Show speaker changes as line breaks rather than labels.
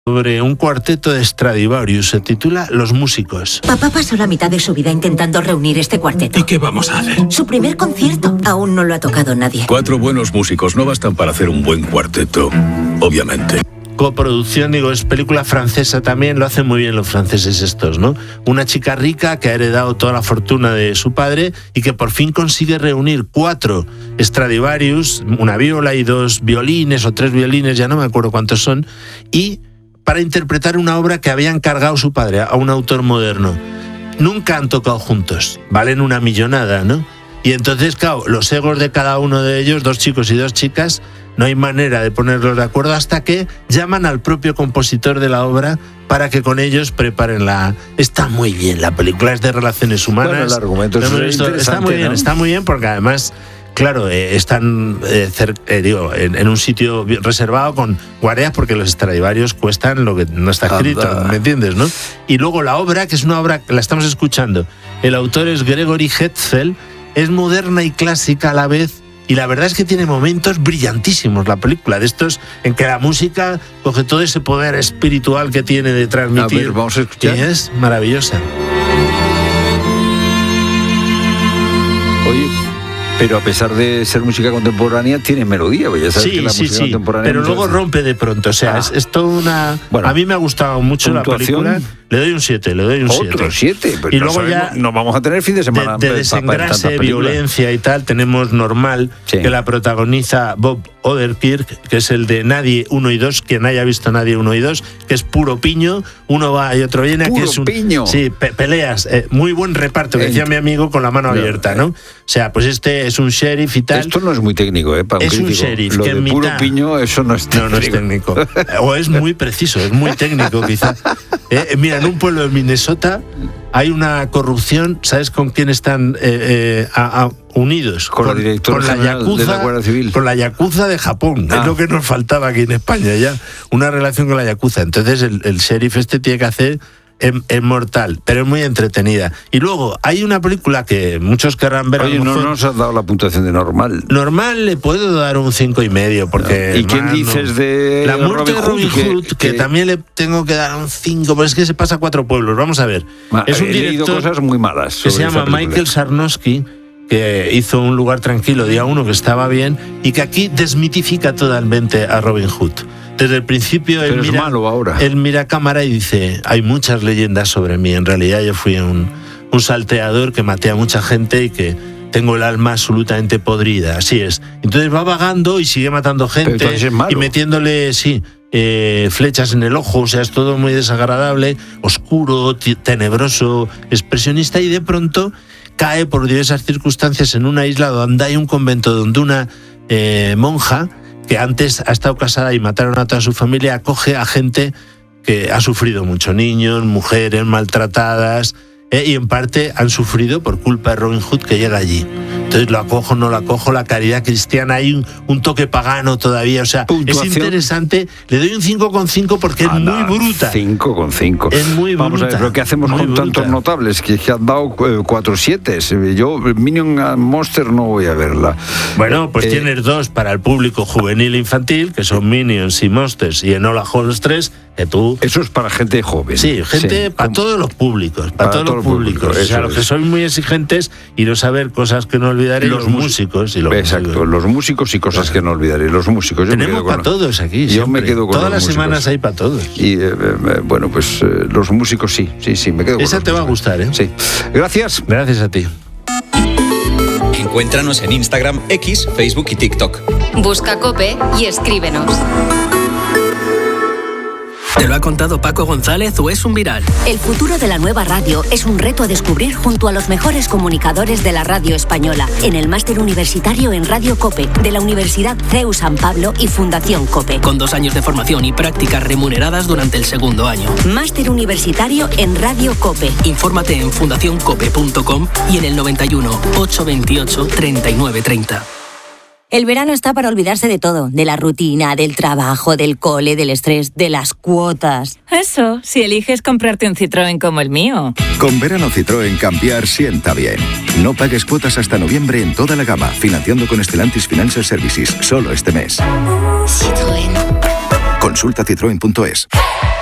sobre un cuarteto de Stradivarius, se titula Los Músicos.
Papá pasó la mitad de su vida intentando reunir este cuarteto.
¿Y qué vamos a hacer?
Su primer concierto. Aún no lo ha tocado nadie.
4 buenos músicos no bastan para hacer un buen cuarteto, obviamente.
Coproducción, es película francesa también, lo hacen muy bien los franceses estos, ¿no? Una chica rica que ha heredado toda la fortuna de su padre y que por fin consigue reunir 4 Stradivarius, una viola y 2 violines o 3 violines, ya no me acuerdo cuántos son, y para interpretar una obra que había encargado su padre a un autor moderno. Nunca han tocado juntos, valen una millonada, ¿no? Y entonces, claro, los egos de cada uno de ellos, 2 chicos y 2 chicas, no hay manera de ponerlos de acuerdo hasta que llaman al propio compositor de la obra para que con ellos preparen la... Está muy bien, la película es de relaciones humanas.
Bueno, el argumento es interesante,
está muy bien, ¿no? Está muy bien porque además... Claro, están en un sitio reservado con guardias porque los Stradivarius cuestan lo que no está escrito, ¿me entiendes, no? Y luego la obra, que es una obra que la estamos escuchando, el autor es Gregory Hetzel, es moderna y clásica a la vez, y la verdad es que tiene momentos brillantísimos la película, de estos en que la música coge todo ese poder espiritual que tiene de transmitir.
A ver, vamos a escuchar.
Y es maravillosa.
Oye, pero a pesar de ser música contemporánea, tiene melodía, ya sabes que la música contemporánea...
Pero luego rompe de pronto, o sea, es toda una... Bueno, a mí me ha gustado mucho la película, le doy un 7,
Otro 7,
y luego ya
no vamos a tener fin de semana
de desengrase, violencia y tal, tenemos Normal, que la protagoniza Bob Odenkirk, que es el de Nadie 1 y 2, quien haya visto Nadie 1 y 2, que es puro piño, uno va y otro viene,
puro
que es un
piño.
Sí, peleas, muy buen reparto, que decía mi amigo con la mano abierta, ¿no? O sea, pues este es un sheriff y tal.
Esto no es muy técnico, para un
es
crítico.
Un sheriff
lo
que
de puro piño, eso no es técnico.
No es técnico. O es muy preciso, es muy técnico quizá. Mira, en un pueblo de Minnesota hay una corrupción, ¿sabes con quién están unidos?
Con la directora general de la Guardia Civil.
Con la Yakuza de Japón. Es lo que nos faltaba aquí en España ya, una relación con la Yakuza. Entonces el sheriff tiene que hacer... Es mortal, pero es muy entretenida. Y luego hay una película que muchos querrán ver.
Oye, no nos has dado la puntuación de Normal.
Normal le puedo dar un 5,5 porque...
¿Y quién dices de
La muerte de Robin Hood, que también le tengo que dar un 5, pero es que se pasa a 4 pueblos. Vamos a ver. Es un
he leído
director
cosas muy malas
que se llama Michael Sarnowski, que hizo Un lugar tranquilo, día 1, que estaba bien, y que aquí desmitifica totalmente a Robin Hood. Desde el principio él mira a cámara y dice: hay muchas leyendas sobre mí, en realidad yo fui un salteador que maté a mucha gente y que tengo el alma absolutamente podrida, así es. Entonces va vagando y sigue matando gente y metiéndole, flechas en el ojo, o sea, es todo muy desagradable, oscuro, tenebroso, expresionista, y de pronto cae por diversas circunstancias en una isla donde hay un convento donde una monja que antes ha estado casada y mataron a toda su familia, acoge a gente que ha sufrido mucho, niños, mujeres maltratadas, y en parte han sufrido por culpa de Robin Hood, que llega allí. Entonces lo acojo, no lo acojo, la caridad cristiana, hay un toque pagano todavía, o sea, es interesante. Le doy un 5,5 porque es muy bruta.
5,5.
Es muy bruta.
Vamos a ver, pero ¿qué hacemos con tantos notables que han dado 4 7? Yo, Minion Monster, no voy a verla.
Bueno, pues tienes 2 para el público juvenil e infantil, que son Minions y Monsters, y Enola Holmes 3, que tú...
Eso es para gente joven.
Sí, gente para todos los públicos, para todos los públicos. O sea, los que sois muy exigentes, iros a ver Cosas que no olvidaré, los músicos.
Exacto, los músicos y Cosas que no olvidaré. Los músicos.
Tenemos para todos aquí.
Yo me quedo con
todas las
músicos.
semanas hay para todos.
Y bueno, pues los músicos sí, me quedo con
esa te va a gustar, ¿eh?
Sí. Gracias.
Gracias a ti.
Encuéntranos en Instagram, X, Facebook y TikTok.
Busca COPE y escríbenos.
¿Te lo ha contado Paco González o es un viral?
El futuro de la nueva radio es un reto a descubrir junto a los mejores comunicadores de la radio española en el Máster Universitario en Radio COPE de la Universidad CEU San Pablo y Fundación COPE.
Con 2 años de formación y prácticas remuneradas durante el segundo año.
Máster Universitario en Radio COPE.
Infórmate en fundacioncope.com y en el 91 828 3930.
El verano está para olvidarse de todo, de la rutina, del trabajo, del cole, del estrés, de las cuotas.
Eso, si eliges comprarte un Citroën como el mío.
Con verano Citroën cambiar sienta bien. No pagues cuotas hasta noviembre en toda la gama, financiando con Stellantis Financial Services, solo este mes.
Citroën.
Consulta citroen.es.